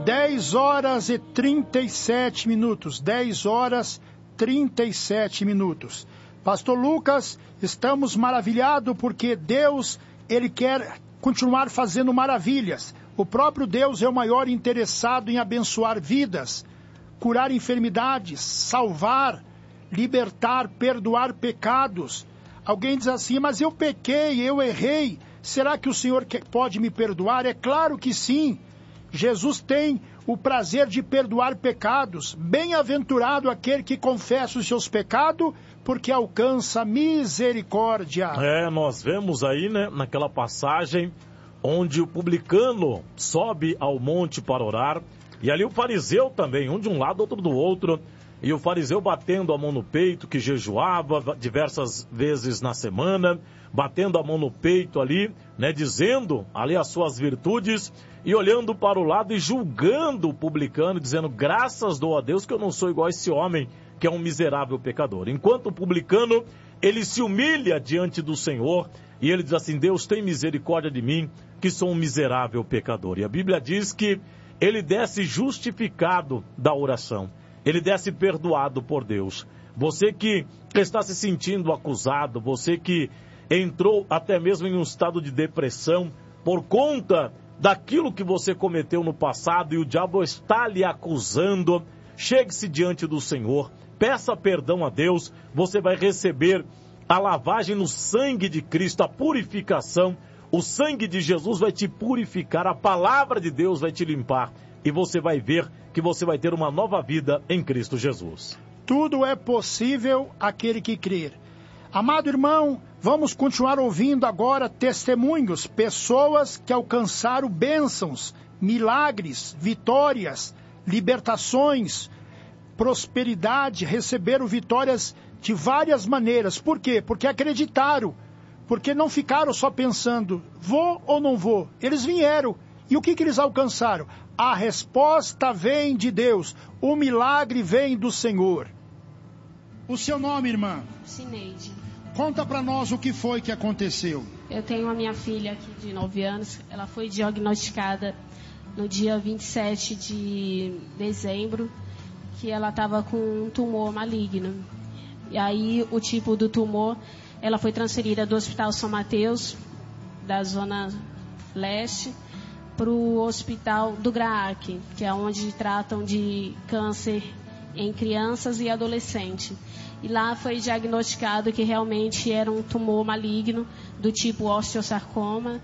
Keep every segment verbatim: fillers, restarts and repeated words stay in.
dez horas e trinta e sete minutos. dez horas e trinta e sete minutos. Pastor Lucas, estamos maravilhados porque Deus, Ele quer continuar fazendo maravilhas. O próprio Deus é o maior interessado em abençoar vidas, curar enfermidades, salvar, libertar, perdoar pecados. Alguém diz assim, mas eu pequei, eu errei. Será que o Senhor pode me perdoar? É claro que sim. Jesus tem o prazer de perdoar pecados. Bem-aventurado aquele que confessa os seus pecados, porque alcança misericórdia. É, nós vemos aí, né, naquela passagem onde o publicano sobe ao monte para orar, e ali o fariseu também, um de um lado, outro do outro, e o fariseu batendo a mão no peito, que jejuava diversas vezes na semana, batendo a mão no peito ali, né, dizendo ali as suas virtudes, e olhando para o lado e julgando o publicano, dizendo, graças dou a Deus que eu não sou igual a esse homem, que é um miserável pecador. Enquanto o publicano, ele se humilha diante do Senhor, e ele diz assim, Deus tem misericórdia de mim, que sou um miserável pecador. E a Bíblia diz que ele desce justificado da oração, ele desce perdoado por Deus. Você que está se sentindo acusado, você que entrou até mesmo em um estado de depressão por conta daquilo que você cometeu no passado e o diabo está lhe acusando, chegue-se diante do Senhor, peça perdão a Deus, você vai receber a lavagem no sangue de Cristo, a purificação. O sangue de Jesus vai te purificar, a palavra de Deus vai te limpar e você vai ver que você vai ter uma nova vida em Cristo Jesus. Tudo é possível àquele que crer. Amado irmão, vamos continuar ouvindo agora testemunhos, pessoas que alcançaram bênçãos, milagres, vitórias, libertações, prosperidade, receberam vitórias de várias maneiras. Por quê? Porque acreditaram, porque não ficaram só pensando, vou ou não vou? Eles vieram. E o que, que eles alcançaram? A resposta vem de Deus, o milagre vem do Senhor. O seu nome, irmã? Cineide. Conta para nós o que foi que aconteceu. Eu tenho a minha filha aqui de nove anos. Ela foi diagnosticada no dia vinte e sete de dezembro, que ela estava com um tumor maligno. E aí o tipo do tumor, ela foi transferida do Hospital São Mateus, da Zona Leste, para o Hospital do Graac, que é onde tratam de câncer em crianças e adolescentes. E lá foi diagnosticado que realmente era um tumor maligno do tipo osteosarcoma.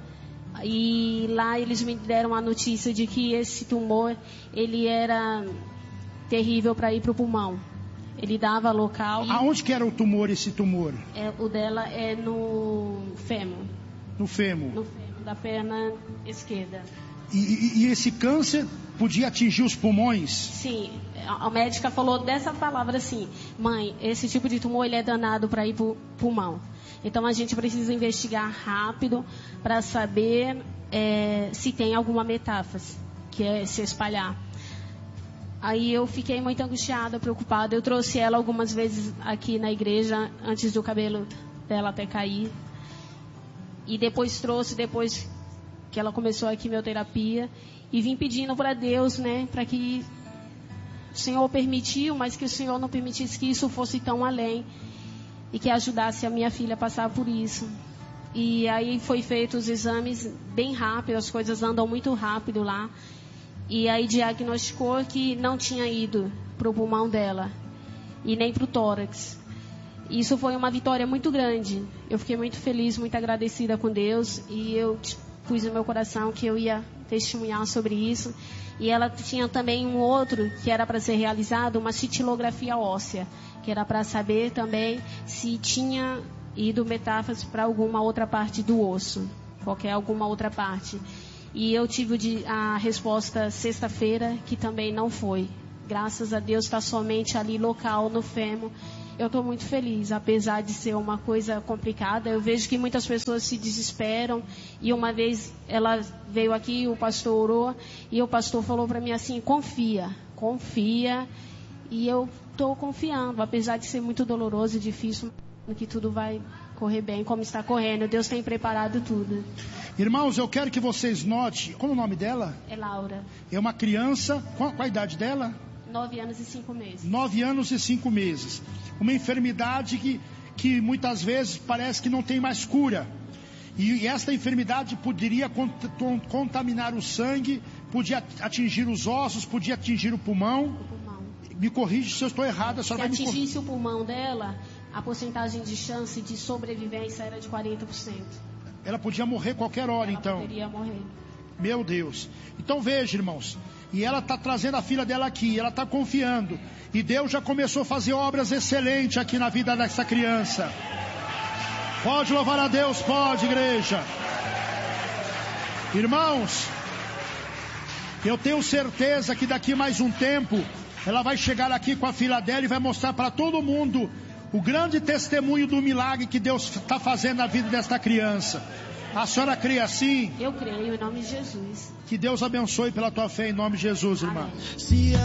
E lá eles me deram a notícia de que esse tumor, ele era terrível para ir para o pulmão. Ele dava local. Aonde que era o tumor, esse tumor? É, o dela é no fêmur. No fêmur? No fêmur, da perna esquerda. E, e, e esse câncer podia atingir os pulmões? Sim. A médica falou dessa palavra assim, mãe, esse tipo de tumor ele é danado para ir para o pulmão. Então a gente precisa investigar rápido para saber é, se tem alguma metástase, que é se espalhar. Aí eu fiquei muito angustiada, preocupada. Eu trouxe ela algumas vezes aqui na igreja, antes do cabelo dela até cair. E depois trouxe, depois que ela começou a quimioterapia. E vim pedindo para Deus, né, para que o Senhor permitiu, mas que o Senhor não permitisse que isso fosse tão além. E que ajudasse a minha filha a passar por isso. E aí foi feito os exames bem rápido, as coisas andam muito rápido lá. E aí diagnosticou que não tinha ido para o pulmão dela e nem para o tórax. Isso foi uma vitória muito grande. Eu fiquei muito feliz, muito agradecida com Deus. E eu pus no meu coração que eu ia testemunhar sobre isso. E ela tinha também um outro que era para ser realizado, uma cintilografia óssea, que era para saber também se tinha ido metástase para alguma outra parte do osso, qualquer alguma outra parte. E eu tive a resposta sexta-feira, que também não foi. Graças a Deus está somente ali local, no fêmur. Eu estou muito feliz, apesar de ser uma coisa complicada. Eu vejo que muitas pessoas se desesperam. E uma vez ela veio aqui, o pastor orou, e o pastor falou para mim assim, confia, confia. E eu estou confiando, apesar de ser muito doloroso e difícil, que tudo vai correr bem como está correndo. Deus tem preparado tudo. Irmãos, eu quero que vocês notem, como é o nome dela? É Laura. É uma criança, qual, qual a idade dela? Nove anos e cinco meses. Nove anos e cinco meses. Uma enfermidade que, que muitas vezes parece que não tem mais cura. E, e esta enfermidade poderia cont, contaminar o sangue, podia atingir os ossos, podia atingir o pulmão. O pulmão. Me corrige se eu estou errado. A Se vai atingisse me... o pulmão dela, a porcentagem de chance de sobrevivência era de quarenta por cento. Ela podia morrer qualquer hora, ela então. Poderia morrer. Meu Deus. Então veja, irmãos. E ela está trazendo a filha dela aqui. Ela está confiando. E Deus já começou a fazer obras excelentes aqui na vida dessa criança. Pode louvar a Deus, pode, igreja. Irmãos, eu tenho certeza que daqui mais um tempo ela vai chegar aqui com a filha dela e vai mostrar para todo mundo o grande testemunho do milagre que Deus está fazendo na vida desta criança. A senhora crê assim? Eu creio, em nome de Jesus. Que Deus abençoe pela tua fé, em nome de Jesus, irmã. Amém.